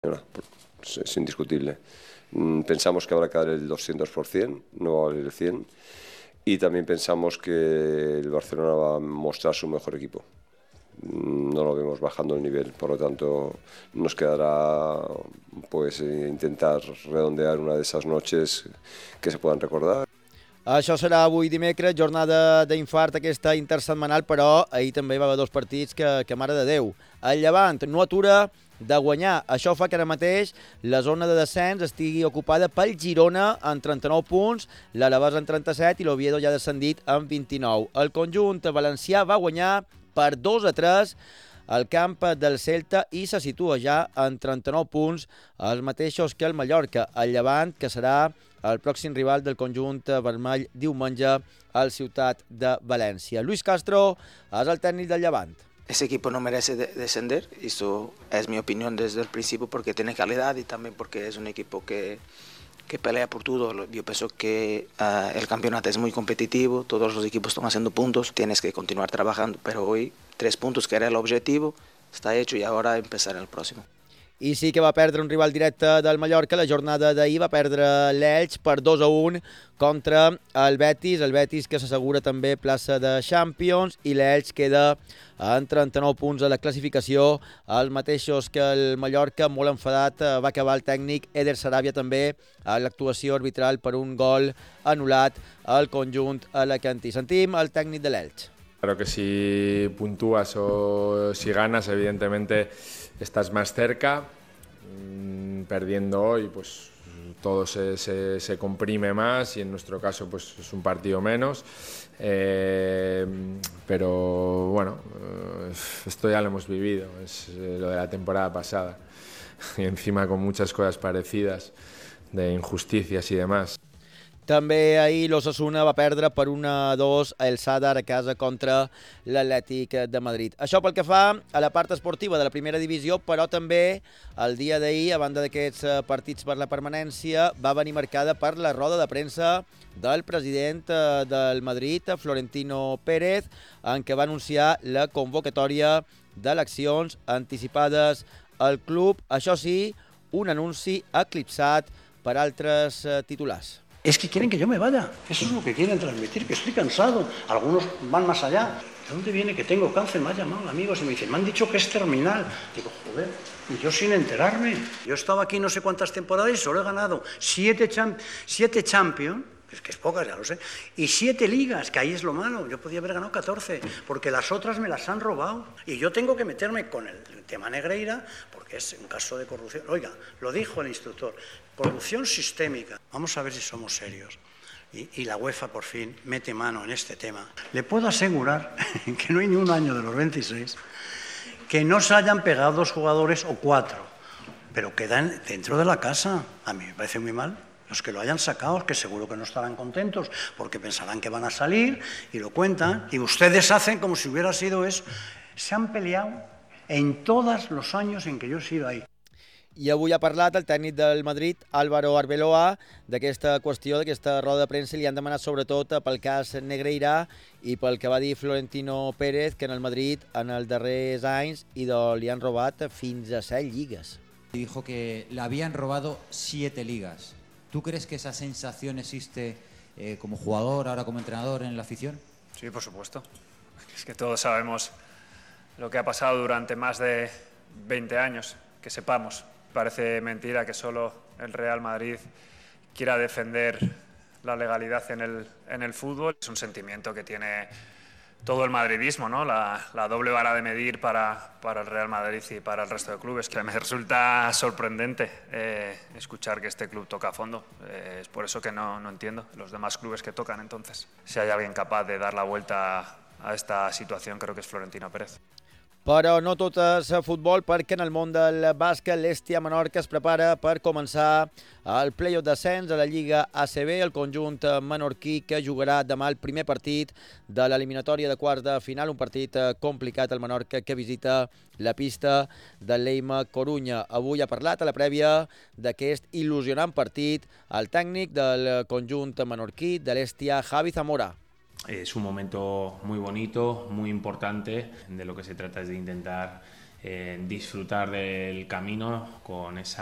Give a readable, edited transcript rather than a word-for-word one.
Es indiscutible. Pensamos que habrá que dar el 200%, no va a valer el 100%, y también pensamos que el Barcelona va a mostrar su mejor equipo. No lo vemos bajando el nivel, por lo tanto nos quedará pues intentar redondear una de esas noches que se puedan recordar. Això serà avui dimecres, jornada d'infart aquesta intersetmanal, però ahir també hi va haver dos partits que mare de Déu. El Llevant no atura de guanyar. Això fa que ara mateix la zona de descens estigui ocupada pel Girona amb 39 punts, l'Alavés en 37 i l'Oviedo ja ha descendit amb 29. El conjunt valencià va guanyar per 2-3 al camp del Celta i se situa ja en 39 punts, els mateixos que el Mallorca. El Llevant, que serà el pròxim rival del conjunt vermell diumenge al Ciutat de València. Luis Castro és el tècnic del Llevant. Ese equipo no merece descender, eso es mi opinión desde el principio, porque tiene calidad y también porque es un equipo que pelea por todo. Yo pienso que el campeonato es muy competitivo, todos los equipos están haciendo puntos, tienes que continuar trabajando, pero hoy 3 puntos, que era el objetivo, está hecho y ahora empezar el próximo. I sí que va perdre un rival directe del Mallorca. La jornada d'ahir va perdre l'Elx per 2-1 contra el Betis que s'assegura també plaça de Champions, i l'Elx queda en 39 punts a la classificació, els mateixos que el Mallorca. Molt enfadat va acabar el tècnic Eder Sarabia també a l'actuació arbitral per un gol anul·lat al conjunt alacantí. Sentim el tècnic de l'Elx. Claro que si puntúas o si ganas, evidentemente estás más cerca. Perdiendo hoy, pues todo se comprime más y en nuestro caso pues es un partido menos. Pero bueno, esto ya lo hemos vivido, es lo de la temporada pasada. Y encima con muchas cosas parecidas, de injusticias y demás. També ahir l'Osasuna va perdre per 1-2 el Sadar a casa contra l'Atlètic de Madrid. Això pel que fa a la part esportiva de la primera divisió, però també el dia d'ahir, a banda d'aquests partits per la permanència, va venir marcada per la roda de premsa del president del Madrid, Florentino Pérez, en què va anunciar la convocatòria d'eleccions anticipades al club. Això sí, un anunci eclipsat per altres titulars. Es que quieren que yo me vaya, eso es lo que quieren transmitir, que estoy cansado. Algunos van más allá. ¿De dónde viene que tengo cáncer? Me han llamado amigos y me dicen, me han dicho que es terminal. Digo, joder, y yo sin enterarme. Yo he estado aquí no sé cuántas temporadas y solo he ganado 7 Champions, que es pocas, ya lo sé, y 7 ligas, que ahí es lo malo. Yo podía haber ganado 14, porque las otras me las han robado. Y yo tengo que meterme con el tema Negreira, porque es un caso de corrupción. Oiga, lo dijo el instructor, corrupción sistémica. Vamos a ver si somos serios. Y la UEFA por fin mete mano en este tema. Le puedo asegurar que no hay ni un año de los 26 que no se hayan pegado 2 jugadores o 4, pero quedan dentro de la casa. A mí me parece muy mal. Los que lo hayan sacado, que seguro que no estarán contentos, porque pensarán que van a salir y lo cuentan, y ustedes hacen como si hubiera sido eso. Se han peleado en todos los años en que yo he sido ahí. I avui ha parlat el tècnic del Madrid, Álvaro Arbeloa, d'aquesta qüestió, d'aquesta roda de premsa. Li han demanat sobretot pel cas Negreira i pel que va dir Florentino Pérez, que en el Madrid en els darrers anys li han robat fins a 7 lligues. Dijo que le habían robado 7 ligas. ¿Tú crees que esa sensación existe como jugador, ahora como entrenador en la afición? Sí, por supuesto. Es que todos sabemos lo que ha pasado durante más de 20 años, que sepamos. Parece mentira que solo el Real Madrid quiera defender la legalidad en el fútbol. Es un sentimiento que tiene todo el madridismo, ¿no? La doble vara de medir para el Real Madrid y para el resto de clubes, que me resulta sorprendente escuchar que este club toca a fondo. Es por eso que no entiendo los demás clubes que tocan. Entonces, si hay alguien capaz de dar la vuelta a esta situación, creo que es Florentino Pérez. Però no tot és futbol, perquè en el món del bàsquet l'Hèstia Menorca es prepara per començar el play-off d'ascens a la Lliga ACB. El conjunt menorquí que jugarà demà el primer partit de l'eliminatòria de quarts de final, un partit complicat al Menorca, que visita la pista del Leima Corunya. Avui ha parlat a la prèvia d'aquest il·lusionant partit el tècnic del conjunt menorquí de l'Hèstia, Javi Zamora. Es un momento muy bonito, muy importante. De lo que se trata es de intentar disfrutar del camino con esa